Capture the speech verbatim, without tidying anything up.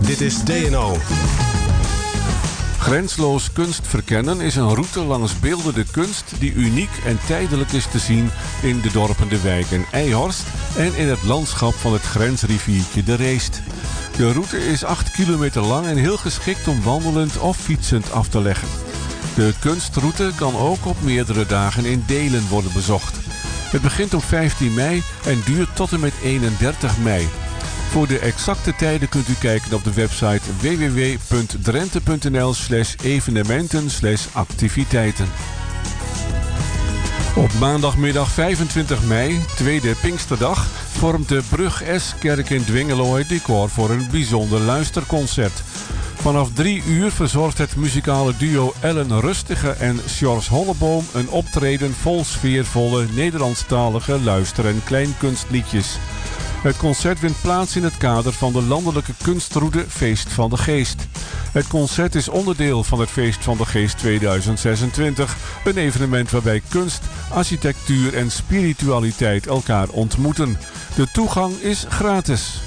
Dit is D N O. Grensloos kunst verkennen is een route langs beeldende kunst die uniek en tijdelijk is te zien in de dorpen De Wijk en Eijhorst en in het landschap van het grensriviertje de Reest. De route is acht kilometer lang en heel geschikt om wandelend of fietsend af te leggen. De kunstroute kan ook op meerdere dagen in delen worden bezocht. Het begint op vijftien mei en duurt tot en met eenendertig mei. Voor de exacte tijden kunt u kijken op de website w w w punt drenthe punt n l slash evenementen slash activiteiten. Op maandagmiddag vijfentwintig mei, tweede Pinksterdag, vormt de Brug S-kerk in Dwingelooi decor voor een bijzonder luisterconcert. Vanaf drie uur verzorgt het muzikale duo Ellen Rustige en Sjors Holleboom een optreden vol sfeervolle Nederlandstalige luister- en kleinkunstliedjes. Het concert vindt plaats in het kader van de landelijke kunstroute Feest van de Geest. Het concert is onderdeel van het Feest van de Geest tweeduizend zesentwintig, een evenement waarbij kunst, architectuur en spiritualiteit elkaar ontmoeten. De toegang is gratis.